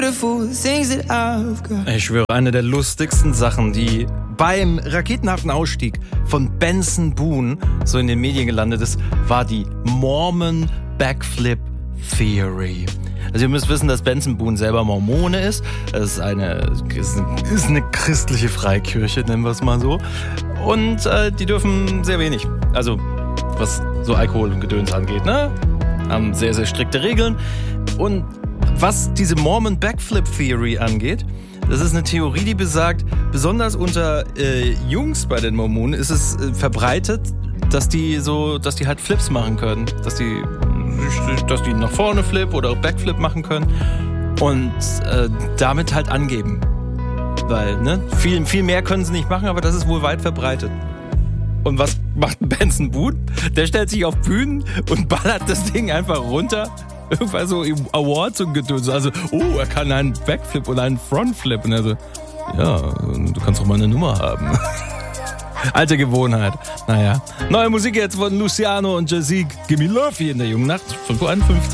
Ich schwöre, eine der lustigsten Sachen, die beim raketenhaften Ausstieg von Benson Boone so in den Medien gelandet ist, war die Mormon Backflip Theory. Also ihr müsst wissen, dass Benson Boone selber Mormone ist. Es ist eine christliche Freikirche, nennen wir es mal so. Und die dürfen sehr wenig. Also was so Alkohol und Gedöns angeht, ne? Haben sehr, sehr strikte Regeln. Und was diese Mormon Backflip Theory angeht, das ist eine Theorie, die besagt, besonders unter Jungs bei den Mormonen ist es verbreitet, dass die halt Flips machen können. Dass die nach vorne Flip oder auch Backflip machen können und damit halt angeben. Weil, ne, viel mehr können sie nicht machen, aber das ist wohl weit verbreitet. Und was macht Benson Boone? Der stellt sich auf Bühnen und ballert das Ding einfach runter. Irgendwann so Awards und Gedöns. Also, er kann einen Backflip und einen Frontflip. Und er so, ja, du kannst doch mal eine Nummer haben. Alte Gewohnheit. Naja. Neue Musik jetzt von Luciano und Jazzy. Gimme Love hier in der jungen Nacht. 5:51 Uhr.